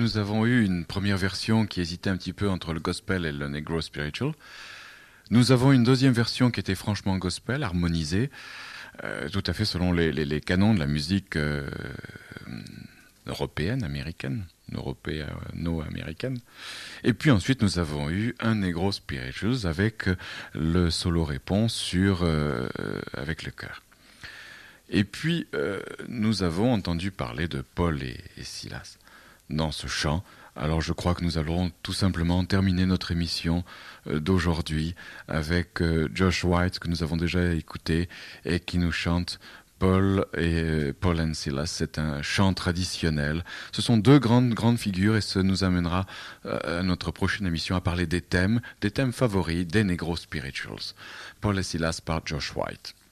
nous avons eu une première version qui hésitait un petit peu entre le gospel et le negro spiritual. Nous avons une deuxième version qui était franchement gospel, harmonisée, tout à fait selon les canons de la musique européenne, américaine, européano-américaine. Et puis ensuite, nous avons eu un negro spirituals avec le solo réponse avec le chœur. Et puis, nous avons entendu parler de Paul et Silas dans ce chant. Alors je crois que nous allons tout simplement terminer notre émission d'aujourd'hui avec Josh White, que nous avons déjà écouté, et qui nous chante Paul and Silas. C'est un chant traditionnel. Ce sont deux grandes figures, et ça nous amènera à notre prochaine émission à parler des thèmes favoris des Negro Spirituals. Paul et Silas par Josh White.